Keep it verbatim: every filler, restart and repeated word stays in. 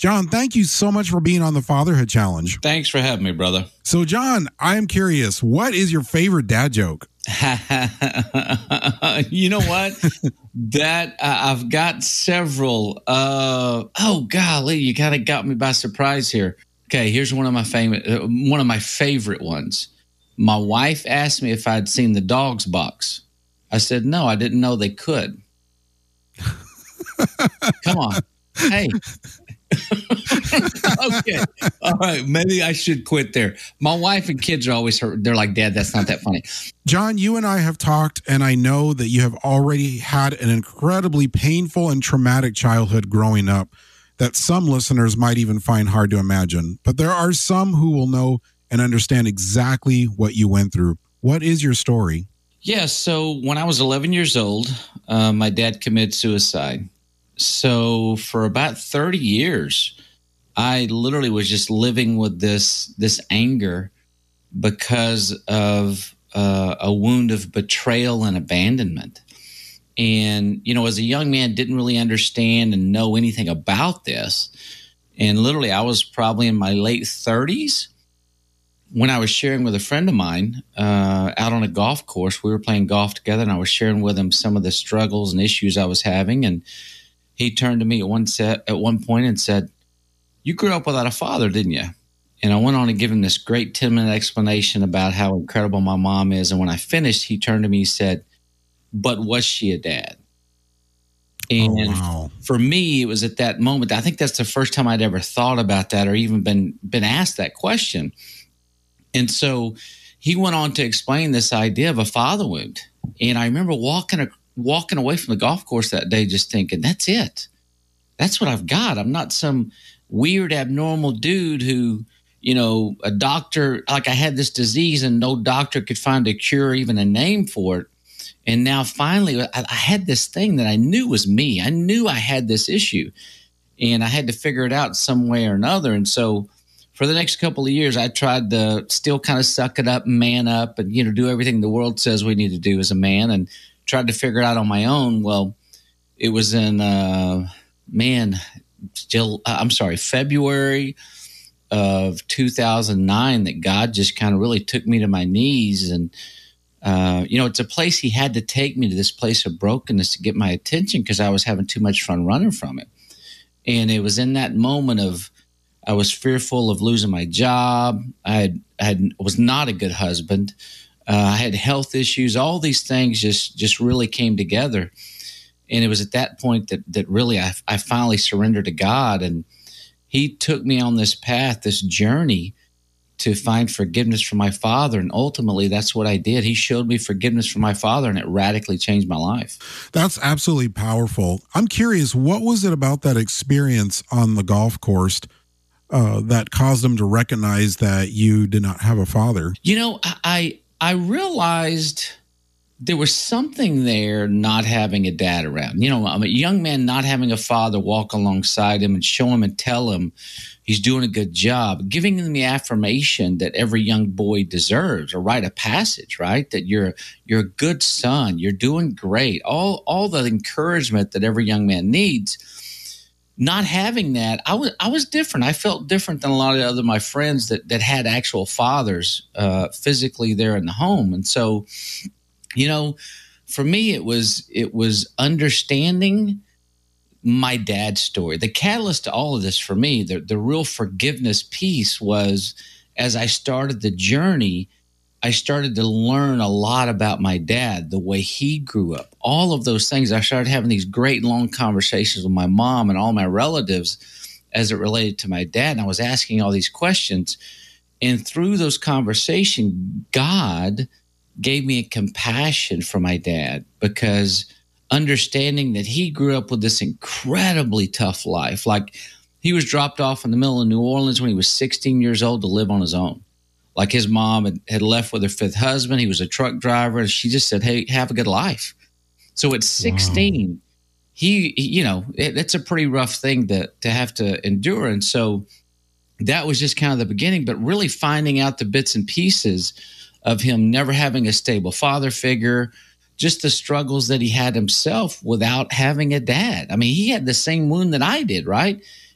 John, thank you so much for being on the Fatherhood Challenge. Thanks for having me, brother. So, John, I am curious, what is your favorite dad joke? You know what? that uh, I've got several. Uh, oh, golly, you kind of got me by surprise here. Okay, here's one of my favorite, uh, one of my favorite ones. My wife asked me if I'd seen the Dog's Box. I said, no, I didn't know they could. Come on. Hey. Okay. All right. Maybe I should quit there. My wife and kids are always hurt. They're like, Dad, that's not that funny. John, you and I have talked, and I know that you have already had an incredibly painful and traumatic childhood growing up that some listeners might even find hard to imagine. But there are some who will know and understand exactly what you went through. What is your story? Yeah. So when I was eleven years old, uh, my dad committed suicide. So for about thirty years, I literally was just living with this this anger because of uh, a wound of betrayal and abandonment. And, you know, as a young man, didn't really understand and know anything about this. And literally, I was probably in my late thirties when I was sharing with a friend of mine uh, out on a golf course. We were playing golf together, and I was sharing with him some of the struggles and issues I was having. And he turned to me at one set at one point and said, "You grew up without a father, didn't you?" And I went on to give him this great ten-minute explanation about how incredible my mom is. And when I finished, he turned to me and said, "But was she a dad?" And oh, wow. for me, it was at that moment, I think that's the first time I'd ever thought about that or even been been asked that question. And so he went on to explain this idea of a father wound. And I remember walking walking away from the golf course that day just thinking, that's it. That's what I've got. I'm not some weird, abnormal dude who, you know, a doctor, like I had this disease and no doctor could find a cure, even a name for it. And now finally, I, I had this thing that I knew was me. I knew I had this issue, and I had to figure it out some way or another. And so for the next couple of years, I tried to still kind of suck it up, man up, and, you know, do everything the world says we need to do as a man, and tried to figure it out on my own. Well, it was in, uh, man, still, I'm sorry, February of two thousand nine that God just kind of really took me to my knees. And Uh, you know, it's a place he had to take me, to this place of brokenness, to get my attention because I was having too much fun running from it. And it was in that moment of, I was fearful of losing my job. I had, I had was not a good husband. Uh, I had health issues. All these things just, just really came together. And it was at that point that, that really I, I finally surrendered to God. And he took me on this path, this journey, to find forgiveness from my father. And ultimately, that's what I did. He showed me forgiveness from my father, and it radically changed my life. That's absolutely powerful. I'm curious, what was it about that experience on the golf course uh, that caused him to recognize that you did not have a father? You know, I I realized there was something there not having a dad around. You know, I'm a young man not having a father walk alongside him and show him and tell him he's doing a good job, giving him the affirmation that every young boy deserves, a rite of passage, right? That you're you're a good son, you're doing great, all all the encouragement that every young man needs. Not having that, I was I was different. I felt different than a lot of other my friends that that had actual fathers uh, physically there in the home. And so, you know, for me, it was it was understanding my dad's story. The catalyst to all of this for me, the, the real forgiveness piece was, as I started the journey, I started to learn a lot about my dad, the way he grew up, all of those things. I started having these great long conversations with my mom and all my relatives as it related to my dad. And I was asking all these questions. And through those conversations, God gave me a compassion for my dad, because understanding that he grew up with this incredibly tough life. Like, he was dropped off in the middle of New Orleans when he was sixteen years old to live on his own. Like, his mom had, had left with her fifth husband. He was a truck driver. And she just said, hey, have a good life. So at sixteen, wow. he, you know, it, it's a pretty rough thing to, to have to endure. And so that was just kind of the beginning, but really finding out the bits and pieces of him never having a stable father figure, just the struggles that he had himself without having a dad. I mean, he had the same wound that I did, right?